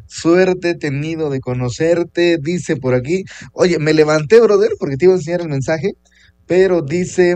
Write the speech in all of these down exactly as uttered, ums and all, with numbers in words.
suerte he tenido de conocerte, dice por aquí. Oye, me levanté, brother, porque te iba a enseñar el mensaje, pero dice,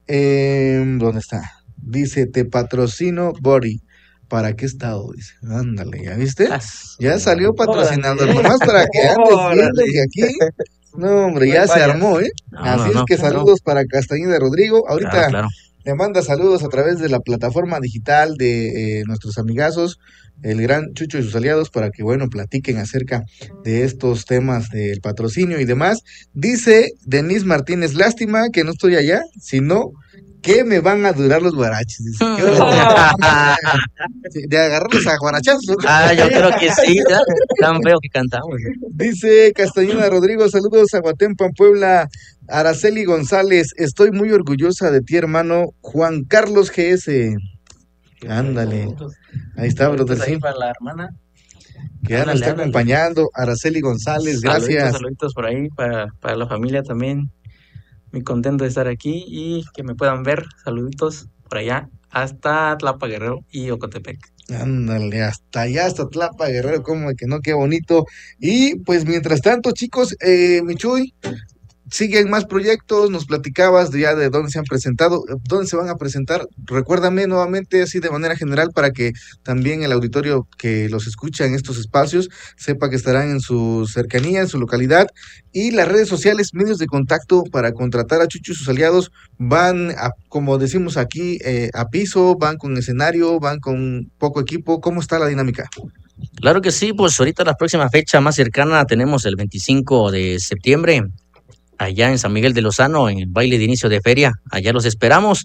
eh, ¿dónde está? Dice, te patrocino, Body. ¿Para qué estado? Dice, ándale, ¿ya viste? Ya salió patrocinador, Órale, nomás para que andes viendo órale. que aquí, no, hombre, No hay ya se fallas. armó, ¿eh? No, Así no, es no, que claro, saludos para Castañeda Rodrigo. claro, Ahorita claro. le manda saludos a través de la plataforma digital de eh, nuestros amigazos, el gran Chucho y sus aliados, para que, bueno, platiquen acerca de estos temas del patrocinio y demás. Dice Denise Martínez, lástima que no estoy allá, sino que me van a durar los guaraches. Dice, ¿qué hora de, de agarrarlos a guarachazos? ¿O qué? Ah, yo creo que sí, ya, tan feo que cantamos. Dice Castañeda Rodrigo, saludos a Guatempan, Puebla. Araceli González, estoy muy orgullosa de ti, hermano Juan Carlos G S. Ándale, ahí está, Saluditos brother, ahí sí, para la hermana. que ya nos Ándale, está ándale. acompañando. Araceli González, Saluditos, gracias. saluditos por ahí para, para la familia también. Muy contento de estar aquí y que me puedan ver. Saluditos por allá hasta Tlapa Guerrero y Ocotepec. Ándale, hasta allá, hasta Tlapa, Guerrero, como que no, qué bonito. Y pues mientras tanto, chicos, eh, Michuy, siguen más proyectos, nos platicabas de ya de dónde se han presentado, dónde se van a presentar. Recuérdame nuevamente, así de manera general, para que también el auditorio que los escucha en estos espacios sepa que estarán en su cercanía, en su localidad, y las redes sociales, medios de contacto para contratar a Chucho y sus aliados, van, a, como decimos aquí, eh, a piso, van con escenario, van con poco equipo. ¿Cómo está la dinámica? Claro que sí, pues ahorita la próxima fecha más cercana tenemos el veinticinco de septiembre, allá en San Miguel de Lozano, en el baile de inicio de feria. Allá los esperamos.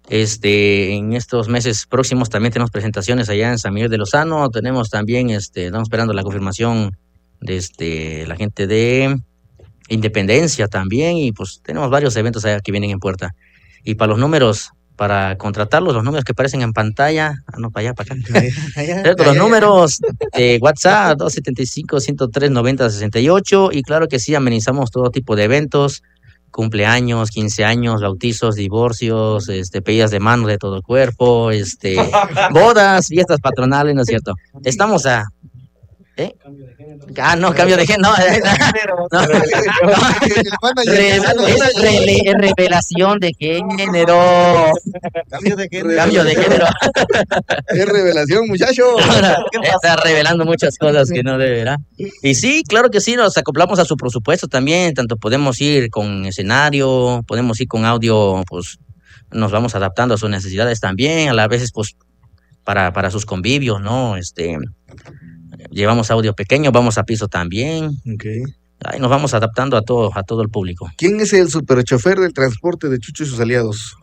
Este, en estos meses próximos también tenemos presentaciones allá en San Miguel de Lozano. Tenemos también, este, estamos esperando la confirmación de este, la gente de Independencia también. Y pues tenemos varios eventos allá que vienen en puerta. Y para los números, para contratarlos, los números que aparecen en pantalla, ah, no, para allá, para acá. Allá, allá, Cierto, los allá, allá. números de WhatsApp, dos setenta y cinco, ciento tres, noventa, sesenta y ocho. Y claro que sí, amenizamos todo tipo de eventos, cumpleaños, quince años, bautizos, divorcios, este, pedidas de mano de todo el cuerpo, este, bodas, fiestas patronales, ¿no es cierto? Estamos a... ¿Eh? Ah, no, cambio de género, no, no, no, Re- es rele- es revelación de género, Cambio de género. cambio de género. ¡Qué revelación, muchacho! Ahora está revelando muchas cosas que no deberá. Y sí, claro que sí, nos acoplamos a su presupuesto también, tanto podemos ir con escenario, podemos ir con audio, pues nos vamos adaptando a sus necesidades también, a las veces pues para, para sus convivios, ¿no? Este, llevamos audio pequeño, vamos a piso también, Ok. ahí nos vamos adaptando a todo, a todo el público. ¿Quién es el superchofer del transporte de Chucho y sus aliados?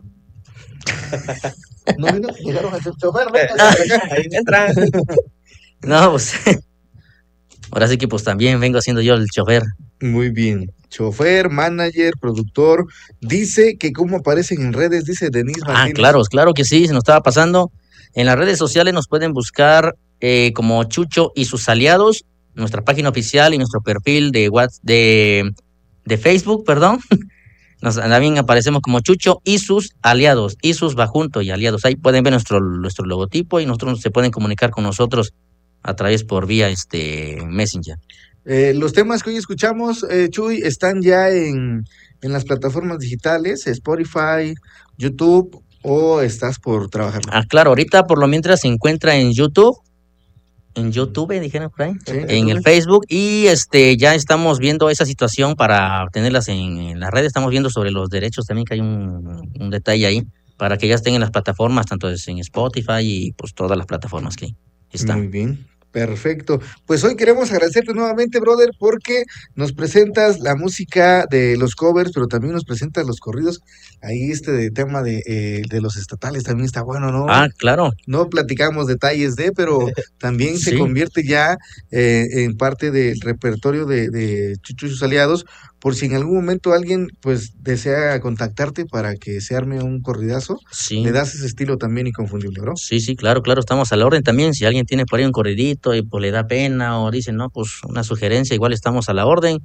¿No vino? Llegaron a ser chofer, ¿no? Ahí entran. No, pues ahora sí que pues también vengo siendo yo el chofer. Muy bien. Chofer, manager, productor. Dice que cómo aparecen en redes, dice Denise Ah, Martínez. claro, claro que sí, se nos estaba pasando. En las redes sociales nos pueden buscar eh, como Chucho y sus aliados, nuestra página oficial y nuestro perfil de WhatsApp, de, de Facebook, perdón. Nos, también aparecemos como Chucho y sus aliados, y sus va junto y aliados. Ahí pueden ver nuestro, nuestro logotipo y nosotros se pueden comunicar con nosotros a través por vía este Messenger. Eh, los temas que hoy escuchamos, eh, Chuy, están ya en, en las plataformas digitales, Spotify, YouTube, o estás por trabajar. Ah, claro, ahorita por lo mientras se encuentra en YouTube, en YouTube, dijeron por ahí, Sí, en el YouTube. Facebook, y este ya estamos viendo esa situación para tenerlas en, en las redes. Estamos viendo sobre los derechos también, que hay un, un detalle ahí para que ya estén en las plataformas, tanto es en Spotify y pues todas las plataformas que están. Muy bien, perfecto. Pues hoy queremos agradecerte nuevamente, brother, porque nos presentas la música de los covers, pero también nos presentas los corridos. Ahí este de tema de, eh, de los estatales también está bueno, ¿no? Ah, claro, No platicamos detalles de, pero también se sí. convierte ya eh, en parte del repertorio de, de Chucho y sus aliados, por si en algún momento alguien pues desea contactarte para que se arme un corridazo, Sí, le das ese estilo también inconfundible, bro. sí, sí, claro, claro, estamos a la orden también. Si alguien tiene por ahí un corridito y pues le da pena o dice, no, pues una sugerencia, igual estamos a la orden.